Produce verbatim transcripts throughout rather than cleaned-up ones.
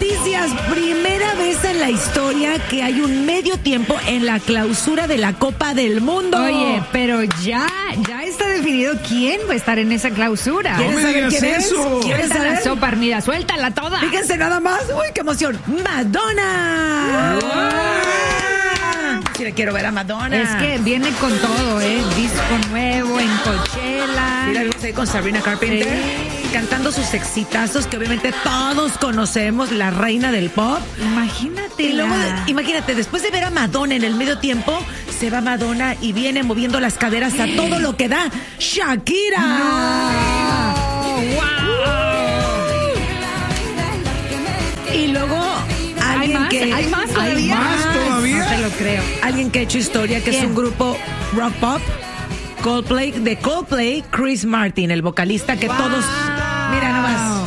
noticias. Primera vez en la historia que hay un medio tiempo en la clausura de la Copa del Mundo. Oye, pero ya, ya está definido quién va a estar en esa clausura. No me digas eso. ¿Quieres Suelta saber? la sopa, Armida, suéltala toda. Fíjense nada más. Uy, qué emoción. Madonna. Sí, le quiero ver a Madonna. Es que viene con todo, ¿eh? Disco nuevo en Coachella. Sí, la vimos ahí con Sabrina Carpenter, Sí. cantando sus exitazos que obviamente todos conocemos, la reina del pop. Imagínate. Y luego, imagínate, después de ver a Madonna en el medio tiempo, se va Madonna y viene moviendo las caderas a todo lo que da Shakira. No. ¡Wow! Y luego ¿Hay alguien más? que ¿Hay más todavía? más todavía? No te lo creo. alguien que ha hecho historia, que es ¿Quién? un grupo rock pop, Coldplay, de Coldplay, Chris Martin, el vocalista que Wow. todos, mira nomás,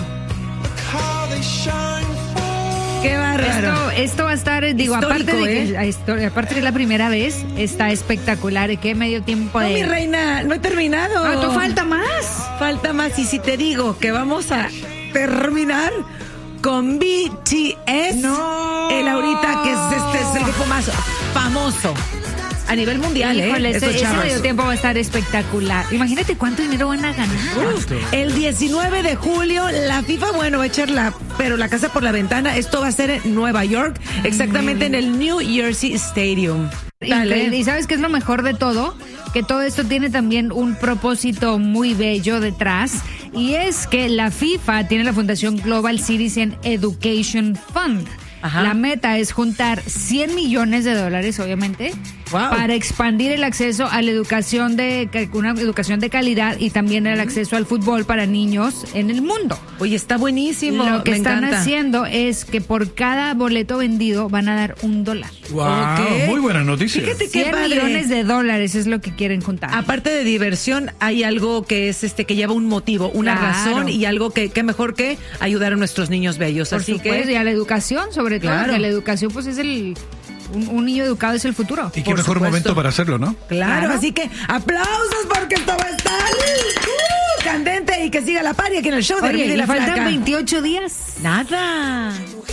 qué bárbaro. Esto, esto va a estar, digo, Histórico, aparte de que, ¿eh? esto- aparte de la primera vez, está espectacular. ¿Qué medio tiempo No, de...? mi reina, no he terminado. Ah, ¿tú falta más? Falta más. Y si te digo que vamos a terminar con B T S, No. el ahorita que es, este es el grupo más famoso a nivel mundial, Híjole, ¿eh? ese, Estos ese chavos. medio tiempo va a estar espectacular. Imagínate cuánto dinero van a ganar. Uf, el diecinueve de julio, la FIFA, bueno, va a echar la, pero la casa por la ventana. Esto va a ser en Nueva York, exactamente en el New Jersey Stadium. Increíble. ¿Y sabes qué es lo mejor de todo? Que todo esto tiene también un propósito muy bello detrás, y es que la FIFA tiene la Fundación Global Citizen Education Fund. Ajá. La meta es juntar cien millones de dólares, obviamente, Wow. para expandir el acceso a la educación de una educación de calidad y también el acceso al fútbol para niños en el mundo. Oye, está buenísimo. Lo que me están encanta. haciendo es que por cada boleto vendido van a dar un dólar. Wow, Ok. muy buena noticia. Fíjate qué cien padre. millones de dólares es lo que quieren juntar. Aparte de diversión, hay algo que es este que lleva un motivo, una Claro. razón y algo que, que mejor que ayudar a nuestros niños bellos. Por Así supuesto, que y a la educación, sobre todo, Claro. que la educación pues es el... Un, un niño educado es el futuro. Y qué por mejor supuesto. momento para hacerlo, ¿no? claro, Claro. así que aplausos porque esto va a estar uh, candente y que siga la pari aquí en el show de Oye, Hermida y y la faltan Flaca. veintiocho días. Nada.